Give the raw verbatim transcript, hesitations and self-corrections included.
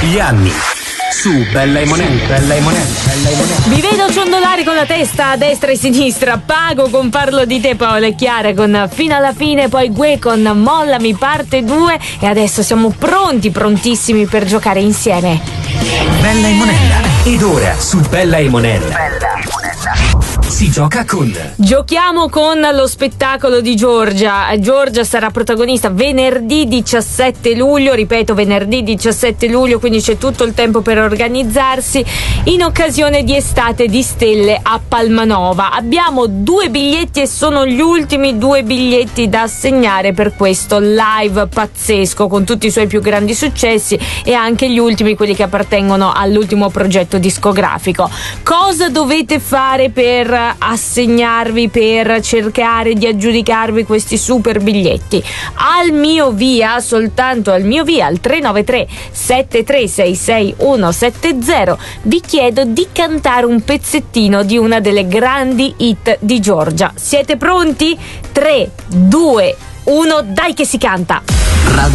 Gli anni su Bella e Monelli, Bella e Monelli, Bella e Monelli. Vi vedo ciondolare con la testa a destra e sinistra. Pago con Parlo di te, Paola e Chiara con Fino alla fine, poi Gue con Mollami parte due e adesso siamo pronti, prontissimi per giocare insieme. Bella e Monella. Ed ora su Bella e Monella. Bella e Monella. Si gioca con. Giochiamo con lo spettacolo di Giorgia. Giorgia sarà protagonista venerdì diciassette luglio, ripeto venerdì diciassette luglio, quindi c'è tutto il tempo per organizzarsi in occasione di Estate di Stelle a Palmanova. Abbiamo due biglietti e sono gli ultimi due biglietti da assegnare per questo live pazzesco con tutti i suoi più grandi successi e anche gli ultimi, quelli che appartengono all'ultimo progetto discografico. Cosa dovete fare per assegnarvi, per cercare di aggiudicarvi questi super biglietti? Al mio via, soltanto al mio via, al tre nove tre sette tre sei sei uno sette zero, vi chiedo di cantare un pezzettino di una delle grandi hit di Giorgia. Siete pronti? tre, due, uno, dai che si canta!